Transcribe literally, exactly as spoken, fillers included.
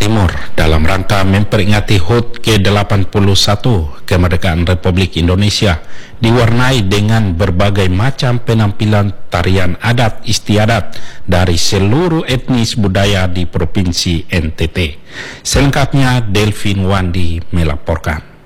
Timur dalam rangka memperingati H U T ke delapan puluh satu kemerdekaan Republik Indonesia diwarnai dengan berbagai macam penampilan tarian adat istiadat dari seluruh etnis budaya di Provinsi N T T. Selengkapnya Delvin Wandi melaporkan.